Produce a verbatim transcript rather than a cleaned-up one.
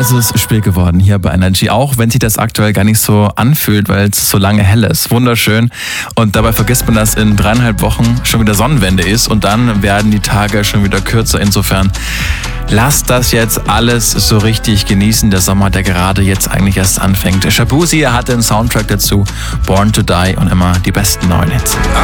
Es ist spät geworden hier bei Energy, auch wenn sich das aktuell gar nicht so anfühlt, weil es so lange hell ist. Wunderschön. Und dabei vergisst man, dass in dreieinhalb Wochen schon wieder Sonnenwende ist und dann werden die Tage schon wieder kürzer. Insofern lasst das jetzt alles so richtig genießen. Der Sommer, der gerade jetzt eigentlich erst anfängt. Shaboozey hat den Soundtrack dazu, Born to Die, und immer die besten neuen Hits.